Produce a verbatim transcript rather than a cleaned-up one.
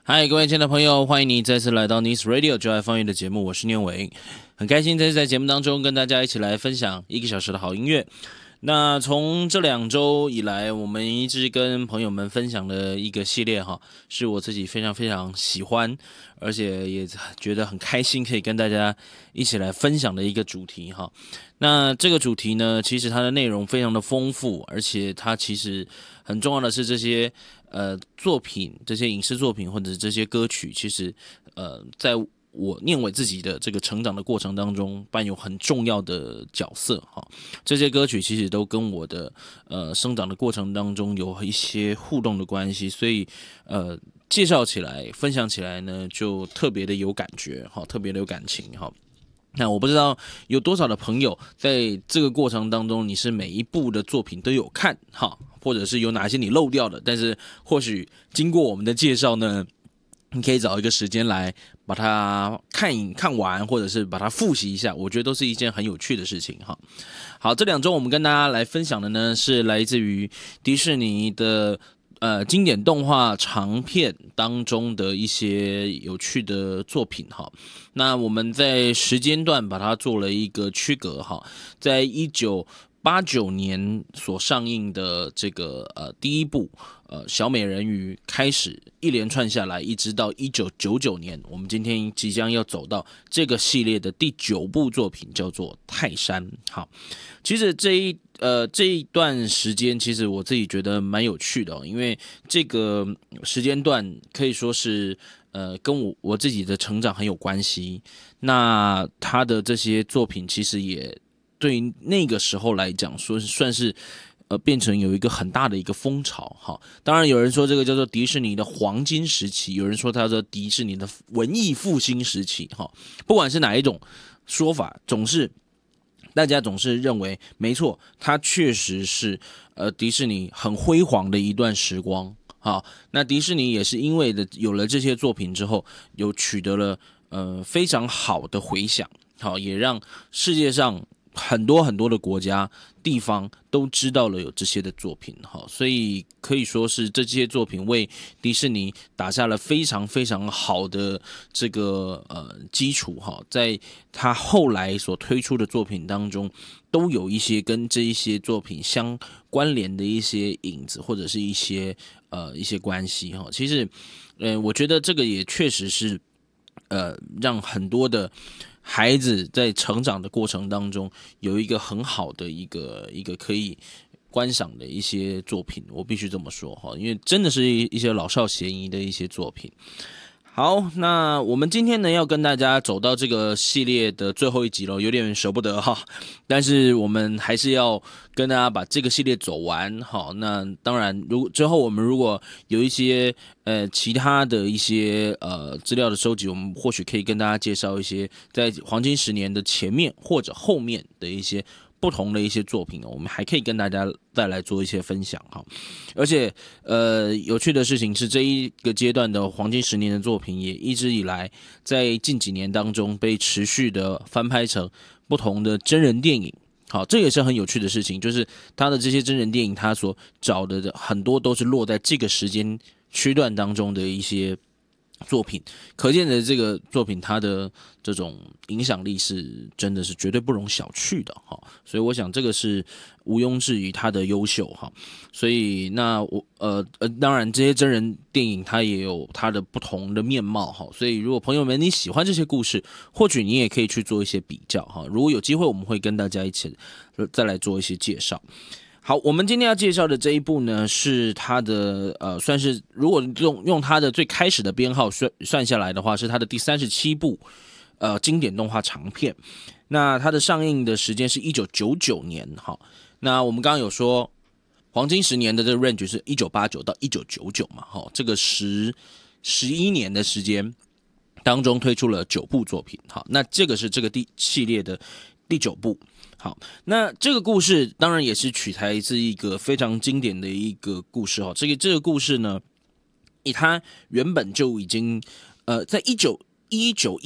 嗨，各位亲爱的朋友，欢迎你再次来到 Nice Radio 就爱放乐的节目，我是念伟，很开心在在节目当中跟大家一起来分享一个小时的好音乐。那从这两周以来，我们一直跟朋友们分享的一个系列哈，是我自己非常非常喜欢，而且也觉得很开心可以跟大家一起来分享的一个主题哈。那这个主题呢，其实它的内容非常的丰富，而且它其实很重要的是这些呃作品，这些影视作品或者是这些歌曲，其实呃在我念伟自己的这个成长的过程当中，扮有很重要的角色哈。这些歌曲其实都跟我的呃生长的过程当中有一些互动的关系，所以呃介绍起来、分享起来呢，就特别的有感觉哈，特别的有感情哈。那我不知道有多少的朋友在这个过程当中，你是每一部的作品都有看哈，或者是有哪些你漏掉的，但是或许经过我们的介绍呢，你可以找一个时间来把它看看完，或者是把它复习一下，我觉得都是一件很有趣的事情哈。好，这两周我们跟大家来分享的呢，是来自于迪士尼的呃经典动画长片当中的一些有趣的作品哈。那我们在时间段把它做了一个区隔哈，在一九八九年所上映的这个呃第一部呃小美人鱼开始一连串下来，一直到一九九九年，我们今天即将要走到这个系列的第九部作品，叫做泰山。好，其实这一呃这一段时间，其实我自己觉得蛮有趣的哦，因为这个时间段可以说是呃跟我我自己的成长很有关系。那他的这些作品其实也对于那个时候来讲，说算是呃变成有一个很大的一个风潮哈。当然有人说这个叫做迪士尼的黄金时期，有人说它叫做迪士尼的文艺复兴时期哈。不管是哪一种说法，总是大家总是认为没错，它确实是呃迪士尼很辉煌的一段时光。好，那迪士尼也是因为的有了这些作品之后，有取得了呃非常好的回响，好，也让世界上很多很多的国家地方都知道了有这些的作品，好，所以可以说是这些作品为迪士尼打下了非常非常好的这个呃基础哈，在他后来所推出的作品当中，都有一些跟这一些作品相关联的一些影子或者是一些呃一些关系哈。其实，呃，我觉得这个也确实是呃让很多的孩子在成长的过程当中有一个很好的一个一个可以观赏的一些作品，我必须这么说哈，因为真的是一些老少咸宜的一些作品。好，那我们今天呢要跟大家走到这个系列的最后一集了，有点舍不得哈，但是我们还是要跟大家把这个系列走完。好，那当然，如之后我们如果有一些呃其他的一些呃资料的收集，我们或许可以跟大家介绍一些在黄金十年的前面或者后面的一些不同的一些作品，我们还可以跟大家再来做一些分享哈。而且，呃，有趣的事情是，这一个阶段的黄金十年的作品，也一直以来在近几年当中被持续的翻拍成不同的真人电影。好，这也是很有趣的事情，就是他的这些真人电影，他所找的很多都是落在这个时间区段当中的一些作品，可见的这个作品它的这种影响力是真的是绝对不容小觑的哈，所以我想这个是毋庸置疑它的优秀哈。所以那我呃呃，当然这些真人电影它也有它的不同的面貌哈，所以如果朋友们你喜欢这些故事，或许你也可以去做一些比较哈。如果有机会，我们会跟大家一起再来做一些介绍。好，我们今天要介绍的这一部呢，是它的呃，算是如果用用它的最开始的编号算算下来的话，是它的第三十七部呃经典动画长片。那它的上映的时间是一九九九年，哈。那我们刚刚有说黄金十年的这个 range 是一九八九到一九九九嘛，哈，这个十十一年的时间当中推出了九部作品，好，那这个是这个第系列的第九部。好，那这个故事当然也是取材自一个非常经典的一个故事哈。这个这个故事呢，以它原本就已经呃，在一九一九